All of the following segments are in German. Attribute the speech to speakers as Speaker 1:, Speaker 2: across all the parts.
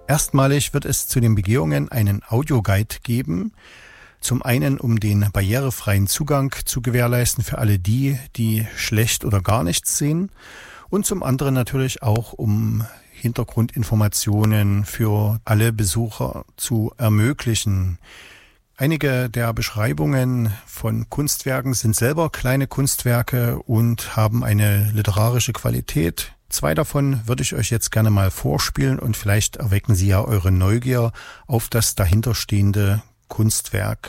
Speaker 1: Erstmalig wird es zu den Begehungen einen Audioguide geben. Zum einen, um den barrierefreien Zugang zu gewährleisten für alle die, die schlecht oder gar nichts sehen. Und zum anderen natürlich auch, um Hintergrundinformationen für alle Besucher zu ermöglichen. Einige der Beschreibungen von Kunstwerken sind selber kleine Kunstwerke und haben eine literarische Qualität. 2 davon würde ich euch jetzt gerne mal vorspielen und vielleicht erwecken sie ja eure Neugier auf das dahinterstehende Kunstwerk.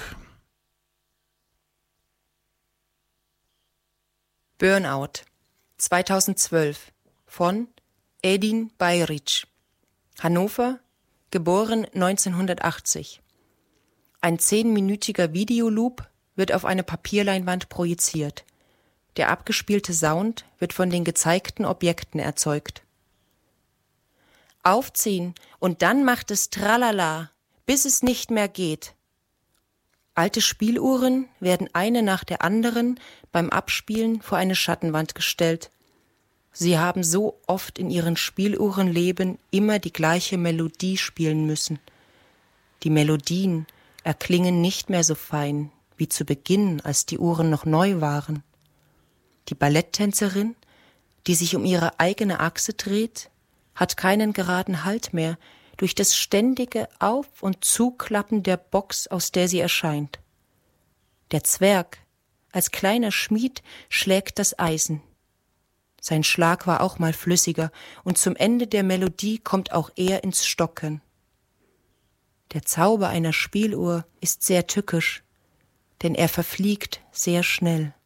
Speaker 2: Burnout 2012 von Edin Bajrić, Hannover, geboren 1980. Ein 10-minütiger Videoloop wird auf eine Papierleinwand projiziert. Der abgespielte Sound wird von den gezeigten Objekten erzeugt. Aufziehen und dann macht es Tralala, bis es nicht mehr geht. Alte Spieluhren werden eine nach der anderen beim Abspielen vor eine Schattenwand gestellt. Sie haben so oft in ihren Spieluhrenleben immer die gleiche Melodie spielen müssen. Die Melodien erklingen nicht mehr so fein wie zu Beginn, als die Uhren noch neu waren. Die Balletttänzerin, die sich um ihre eigene Achse dreht, hat keinen geraden Halt mehr durch das ständige Auf- und Zuklappen der Box, aus der sie erscheint. Der Zwerg, als kleiner Schmied, schlägt das Eisen. Sein Schlag war auch mal flüssiger, und zum Ende der Melodie kommt auch er ins Stocken. Der Zauber einer Spieluhr ist sehr tückisch, denn er verfliegt sehr schnell.